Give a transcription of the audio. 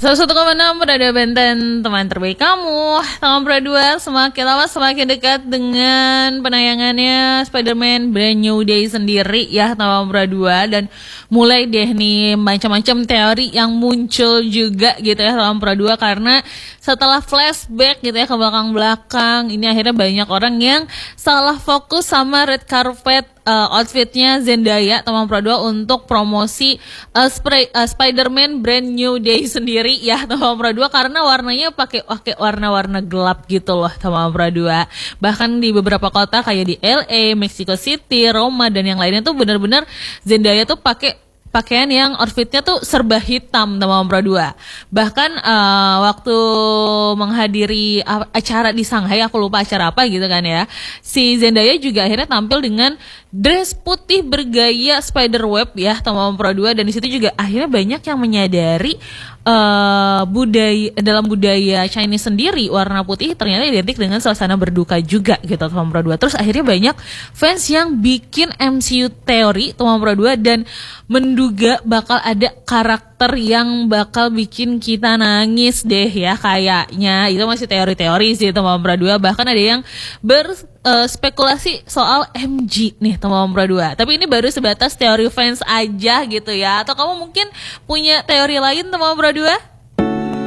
101,6 Berada Benten, teman terbaik kamu. Tanggal berdua semakin lama semakin dekat dengan penayangannya Spider-Man Brand New Day sendiri ya, tanggal berdua. Dan mulai deh nih macam-macam teori yang muncul juga gitu ya tanggal berdua, karena setelah flashback gitu ya ke belakang-belakang, ini akhirnya banyak orang yang salah fokus sama red carpet outfitnya Zendaya teman Pradua untuk promosi Spider-Man Brand New Day sendiri ya teman Pradua, karena warnanya pakai warna-warna gelap gitu loh teman Pradua. Bahkan di beberapa kota kayak di LA, Mexico City, Roma dan yang lainnya tuh benar-benar Zendaya tuh pakai pakaian yang outfitnya tuh serba hitam teman Pradua. Bahkan waktu menghadiri acara di Shanghai, aku lupa acara apa gitu kan ya, si Zendaya juga akhirnya tampil dengan dress putih bergaya spiderweb ya teman Pradua. Dan di situ juga akhirnya banyak yang menyadari budaya Chinese sendiri, warna putih ternyata identik dengan suasana berduka juga gitu teman Pradua. Terus akhirnya banyak fans yang bikin MCU teori teman Pradua dan menduga bakal ada karakter yang bakal bikin kita nangis deh ya kayaknya. Itu masih teori-teori sih teman Pradua. Bahkan ada yang berspekulasi soal MG nih teman Pradua. Tapi ini baru sebatas teori fans aja gitu ya. Atau kamu mungkin punya teori lain teman Pradua?